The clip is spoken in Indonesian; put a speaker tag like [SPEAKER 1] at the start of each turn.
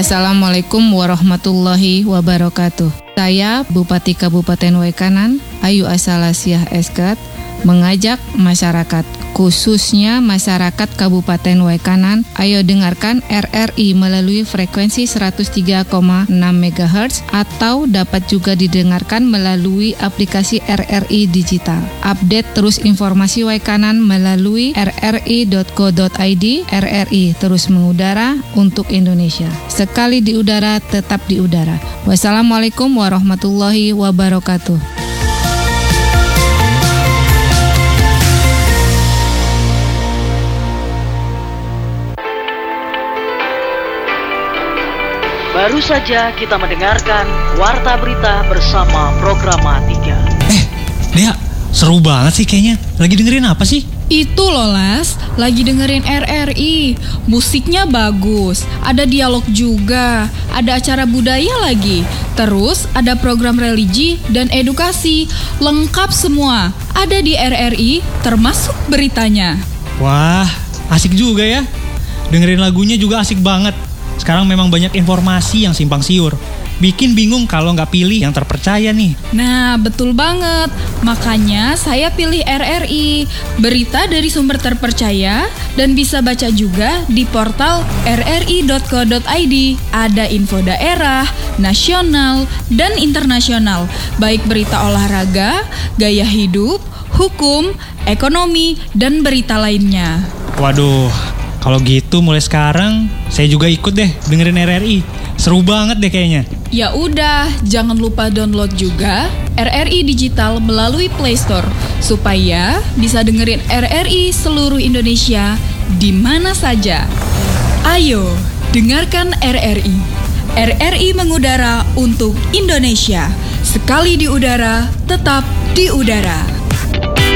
[SPEAKER 1] Assalamualaikum warahmatullahi wabarakatuh. Saya Bupati Kabupaten Waikanan, Ayu Asalasiah Esket, mengajak masyarakat, khususnya masyarakat Kabupaten Waikanan, ayo dengarkan RRI melalui frekuensi 103,6 MHz atau dapat juga didengarkan melalui aplikasi RRI Digital. Update terus informasi Waikanan melalui rri.co.id. RRI terus mengudara untuk Indonesia. Sekali di udara, tetap di udara. Wassalamualaikum warahmatullahi wabarakatuh.
[SPEAKER 2] Baru saja kita mendengarkan Warta Berita bersama Programa 3.
[SPEAKER 3] Dea, seru banget sih kayaknya. Lagi dengerin apa sih?
[SPEAKER 4] Itu loh Las, lagi dengerin RRI. Musiknya bagus, ada dialog juga, ada acara budaya lagi. Terus ada program religi dan edukasi. Lengkap semua, ada di RRI termasuk beritanya.
[SPEAKER 3] Wah, asik juga ya. Dengerin lagunya juga asik banget. Sekarang memang banyak informasi yang simpang siur. Bikin bingung kalau nggak pilih yang terpercaya nih.
[SPEAKER 4] Nah, betul banget. Makanya saya pilih RRI. Berita dari sumber terpercaya dan bisa baca juga di portal rri.co.id. Ada info daerah, nasional, dan internasional. Baik berita olahraga, gaya hidup, hukum, ekonomi, dan berita lainnya.
[SPEAKER 3] Waduh, kalau gitu mulai sekarang saya juga ikut deh dengerin RRI. Seru banget deh kayaknya.
[SPEAKER 4] Ya udah, jangan lupa download juga RRI Digital melalui Play Store supaya bisa dengerin RRI seluruh Indonesia di mana saja. Ayo, dengarkan RRI. RRI mengudara untuk Indonesia. Sekali di udara, tetap di udara.